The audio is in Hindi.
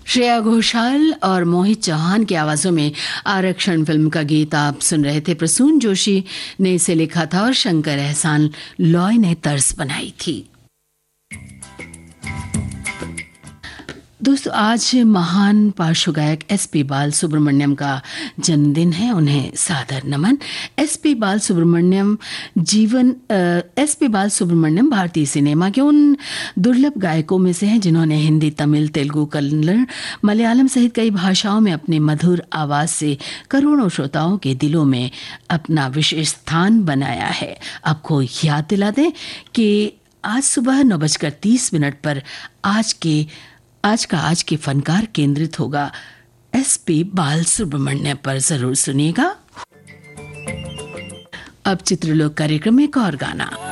श्रेया घोषाल और मोहित चौहान की आवाजों में आरक्षण फिल्म का गीत आप सुन रहे थे। प्रसून जोशी ने इसे लिखा था और शंकर एहसान लॉय ने तर्ज बनाई थी। दोस्तों, आज महान पार्श्व गायक एसपी बालसुब्रमण्यम का जन्मदिन है। उन्हें सादर नमन। एसपी बालसुब्रमण्यम भारतीय सिनेमा के उन दुर्लभ गायकों में से हैं जिन्होंने हिंदी, तमिल, तेलुगु, कन्नड़, मलयालम सहित कई भाषाओं में अपने मधुर आवाज से करोड़ों श्रोताओं के दिलों में अपना विशेष स्थान बनाया है। आपको याद दिला दें कि आज सुबह 9:30 पर आज के फनकार केंद्रित होगा एसपी बालसुब्रमण्यम पर। जरूर सुनिएगा। अब चित्रलोक कार्यक्रम में एक और गाना।